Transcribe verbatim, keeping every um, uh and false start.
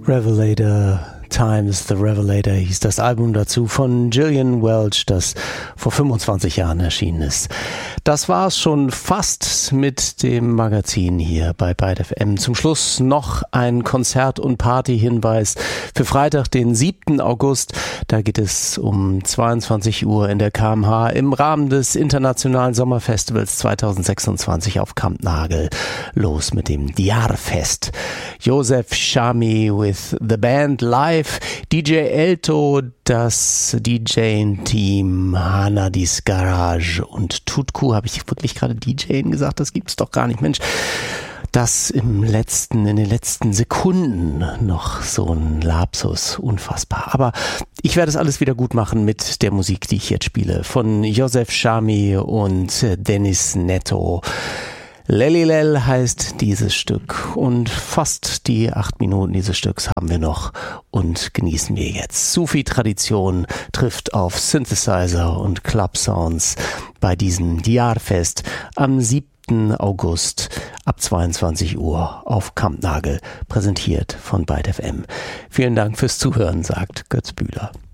Revelator Times, The Revelator hieß das Album dazu von Gillian Welch, das vor fünfundzwanzig Jahren erschienen ist. Das war es schon fast mit dem Magazin hier bei Byte F M. Zum Schluss noch ein Konzert- und Party-Hinweis für Freitag, den siebten August. Da geht es um zweiundzwanzig Uhr in der K M H im Rahmen des Internationalen Sommerfestivals zweitausendsechsundzwanzig auf Kampnagel los mit dem Diyar-Fest. Joseph Shami with the Band live, D J Elto, das D J-Team, Hanadis Garage und Tutku. Habe ich wirklich gerade D J gesagt? Das gibt's doch gar nicht, Mensch. Das im letzten, in den letzten Sekunden noch so ein Lapsus, unfassbar. Aber ich werde es alles wieder gut machen mit der Musik, die ich jetzt spiele, von Joseph Shami und Dennis Netto. Lelilel heißt dieses Stück und fast die acht Minuten dieses Stücks haben wir noch und genießen wir jetzt. Sufi-Tradition trifft auf Synthesizer und Club-Sounds bei diesem Diyar-Fest am siebten August ab zweiundzwanzig Uhr auf Kampnagel, präsentiert von Byte F M. Vielen Dank fürs Zuhören, sagt Götz Bühler.